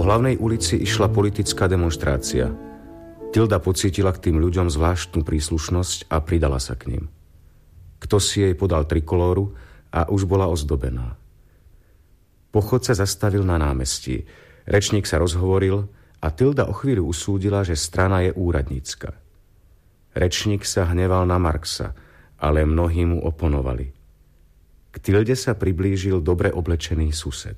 hlavnej ulici išla politická demonštrácia. Tilda pocítila k tým ľuďom zvláštnu príslušnosť a pridala sa k ním. Ktosi jej podal trikolóru a už bola ozdobená. Pochod sa zastavil na námestí. Rečník sa rozhovoril a Tilda o chvíľu usúdila, že strana je úradnícka. Rečník sa hneval na Marxa, ale mnohí mu oponovali. K Tilde sa priblížil dobre oblečený sused.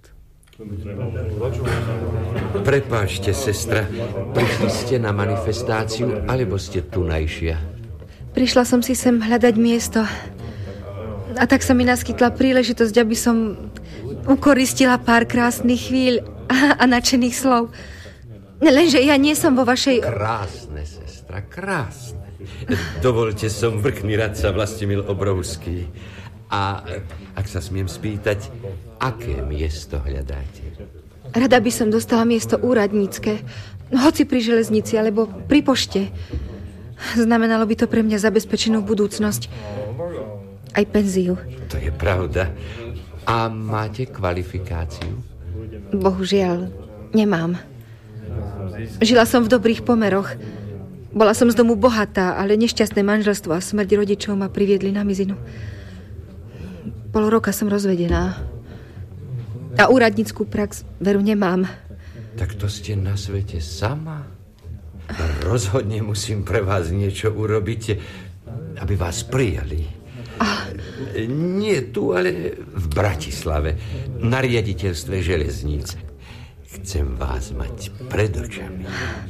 Prepáčte, sestra, prišli ste na manifestáciu, alebo ste tunajšia? Prišla som si sem hľadať miesto. A tak sa mi naskytla príležitosť, aby som ukoristila pár krásnych chvíľ a nadšených slov. Lenže ja nie som vo vašej... Krásne, sestra, krásne. Dovolte, som vrchný radca Vlastimil Obrovský. A ak sa smiem spýtať, aké miesto hľadáte? Rada by som dostala miesto úradnícke, hoci pri železnici alebo pri pošte. Znamenalo by to pre mňa zabezpečenú budúcnosť. Aj penziu. To je pravda. A máte kvalifikáciu? Bohužiaľ, nemám. Žila som v dobrých pomeroch. Bola som z domu bohatá, ale nešťastné manželstvo a smrť rodičov ma priviedli na mizinu. Pol roka som rozvedená. A úradnícku prax, veru, nemám. Tak to ste na svete sama? Rozhodne musím pre vás niečo urobiť, aby vás prijali. Nie tu, ale v Bratislave, na riaditeľstve železníc. Chcem vás mať pred očami.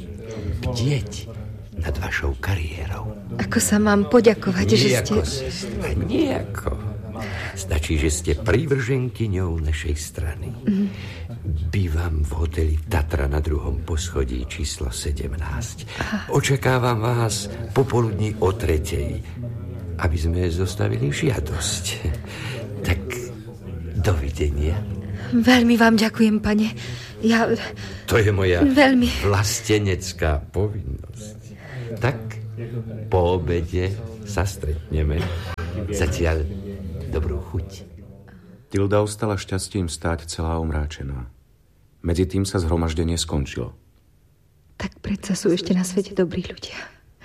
Bdieť nad vašou kariérou. Ako sa mám poďakovať, že ste... Sestra, nejako. Stačí, že ste prívrženkyňou našej strany. Bývam v hoteli Tatra na 2. poschodí číslo 17. Očakávam vás popoludní o 3:00, aby sme zostavili žiadosť. Tak dovidenia. Veľmi vám ďakujem, pane. To je moja veľmi vlastenecká povinnosť. Tak po obede sa stretneme. Zatiaľ dobrú chuť. Tilda ostala šťastím stáť celá omráčená. Medzi tým sa zhromaždenie skončilo. Tak predsa sú ešte na svete dobrí ľudia.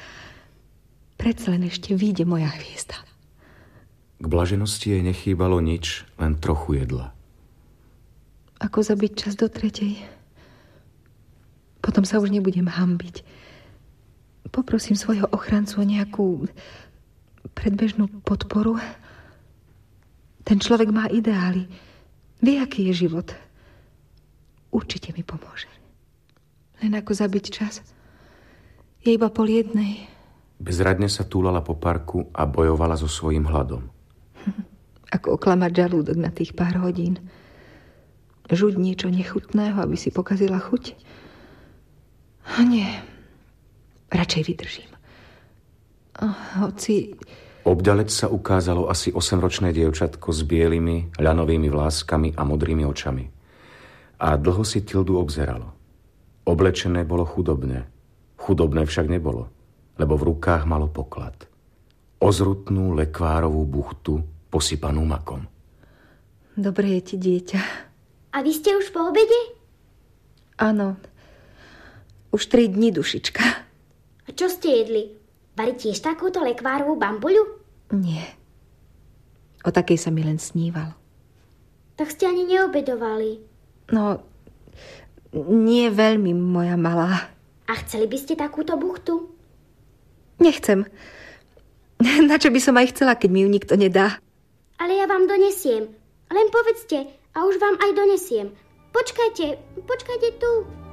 Predsa len ešte vyjde moja hviezda. K blaženosti jej nechýbalo nič, len trochu jedla. Ako zabiť čas do 3:00? Potom sa už nebudem hanbiť. Poprosím svojho ochrancu o nejakú predbežnú podporu. Ten človek má ideály. Vie, aký je život. Určite mi pomôže. Len ako zabiť čas? Je iba 12:30. Bezradne sa túlala po parku a bojovala so svojím hladom. Ako oklamať žalúdok na tých pár hodín. Žuť niečo nechutného, aby si pokazila chuť? Nie. Radšej vydržím. Hoci... Obďaleč sa ukázalo asi 8-ročné dievčatko s bielými, ľanovými vláskami a modrými očami. A dlho si Tildu obzeralo. Oblečené bolo chudobne. Chudobné však nebolo, lebo v rukách malo poklad. Ozrutnú lekvárovú buchtu, posypanú makom. Dobre je ti, dieťa. A vy ste už po obede? Áno. Už 3 dni, dušička. A čo ste jedli? Vari tiež takúto lekvárovú bambuľu? Nie. O takej sa mi len snívalo. Tak ste ani neobedovali. No, nie veľmi, moja malá. A chceli by ste takúto buchtu? Nechcem. Na čo by som aj chcela, keď mi ju nikto nedá? Ale ja vám donesiem. Len povedzte a už vám aj donesiem. Počkajte tu.